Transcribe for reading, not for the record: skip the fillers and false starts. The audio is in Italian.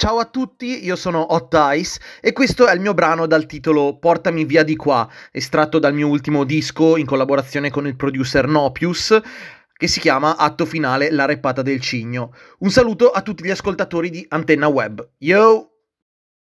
Ciao a tutti, io sono Hot Dice e questo è il mio brano dal titolo Portami via di qua, estratto dal mio ultimo disco in collaborazione con il producer Nopius, che si chiama Atto finale, la reppata del cigno. Un saluto a tutti gli ascoltatori di Antenna Web. Yo!